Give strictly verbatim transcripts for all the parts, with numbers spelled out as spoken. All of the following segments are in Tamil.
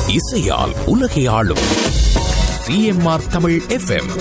இசையால் உலகை ஆளும் சிஎம்ஆர் தமிழ் எஃப்எம்.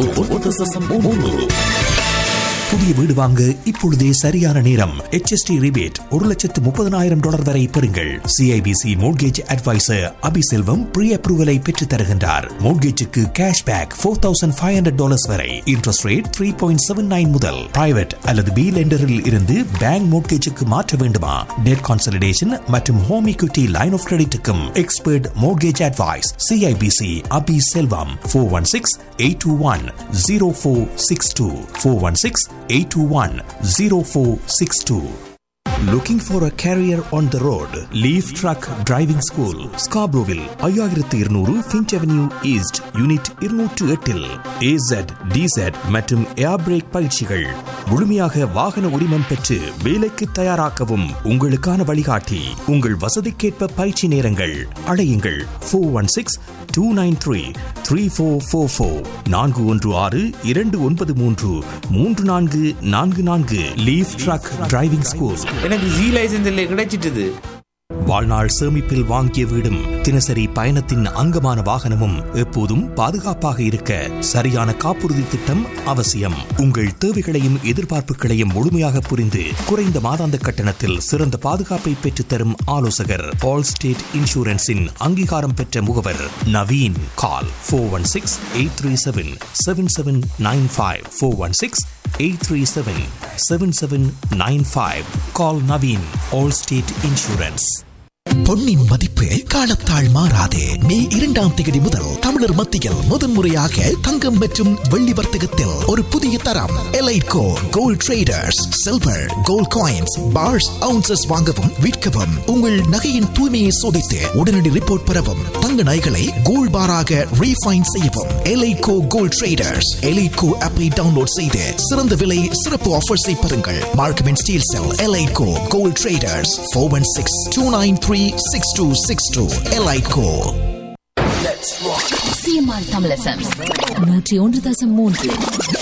புதிய வீடு வாங்க இப்பொழுதே சரியான நேரம். H S T ரிபேட் ஒரு லட்சத்து முப்பதனாயிரம் டாலர் வரை பெறுங்கள். CIBC mortgage advisor Abiselvam pre அப்ரூவலை பெற்று தருகின்றார். மோட்கேஜுக்கு cash back four thousand five hundred dollars வரை. Interest rate three point seven nine முதல். பிரைவேட் அல்லது பி லெண்டரில் இருந்து பேங்க் மோட்கேஜுக்கு மாற்ற வேண்டுமா? டெட் கான்சல்டேஷன் மற்றும் home equity line of கிரெடிட்டுக்கும் expert mortgage advice. CIBC Abiselvam four one six eight two one zero four six two four one six eight two one zero four six two. Looking for a career on the road? Leaf Truck Driving School, Scarboroughville, ஐயாயிரத்து இருநூறு Finch Avenue East, Unit இருநூற்று எட்டில் A Z, D Z மற்றும் ஏர் பிரேக் பயிற்சிகள். முழுமையாக வாகன உரிமம் பெற்று வேலைக்கு தயாராக்கவும் உங்களுக்கான வழிகாட்டி. உங்கள் வசதிக்கேற்ப பயிற்சி நேரங்கள். அழையுங்கள் four one six two nine three three four four four நான்கு ஒன்று ஆறு இரண்டு ஒன்பது மூன்று மூன்று நான்கு நான்கு நான்கு. Leaf drug driving school. எனக்கு ஜி லைசன்ஸ் இல்லை கிடைச்சிட்டது. வாழ்நாள் சேமிப்பில் வாங்கிய வீடும் தினசரி பயணத்தின் அங்கமான வாகனமும் எப்போதும் பாதுகாப்பாக இருக்க சரியான காப்புறுதி திட்டம் அவசியம். உங்கள் தேவைகளையும் எதிர்பார்ப்புகளையும் முழுமையாக புரிந்து குறைந்த மாதாந்த கட்டணத்தில் சிறந்த பாதுகாப்பை பெற்றுத்தரும் ஆலோசகர் ஆல் ஸ்டேட் இன்சூரன்ஸின் அங்கீகாரம் பெற்ற முகவர் Naveen. Call four one six eight three seven seven seven nine five four one six eight three seven seven seven nine five. கால் நவீன். All state insurance. பொன்னின் மதிப்பு காலத்தால் மாறாதே. மே இரண்டாம் தேதி முதல் தமிழர் மத்தியில் முதன்முறையாக தங்கம் மற்றும் வெள்ளி வர்த்தகத்தில் ஒரு புதிய தரம் எலைட்கோ gold traders. Silver gold coins parse ounces வாங்கவும் விற்கவும் உங்கள் நகையின் தூய்மையை சோதித்து உடனடி ரிப்போர்ட் பெறவும் தங்க நகைகளை கோல்ட் பாராக ரீஃபைன் செய்யவும் எலைட்கோ கோல்ட் ட்ரேடர்ஸ். எலைட்கோ ஆப்பை டவுன்லோட் செய்து சிறந்த விலை சிறப்பு ஆஃபர்ஸை பெறுங்கள். Markham and Steeles sell எலைட்கோ gold traders four one six two nine three six two six two. Elaico. C M R Tamil F M நூற்றி ஒன்று தசம் மூன்று.